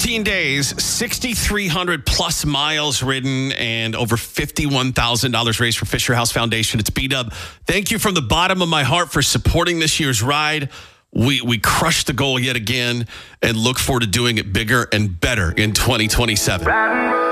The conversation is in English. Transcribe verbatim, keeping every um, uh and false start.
fourteen days, six thousand three hundred plus miles ridden, and over fifty-one thousand dollars raised for Fisher House Foundation. It's B-Dub. Thank you from the bottom of my heart for supporting this year's ride. We we crushed the goal yet again and look forward to doing it bigger and better in twenty twenty-seven.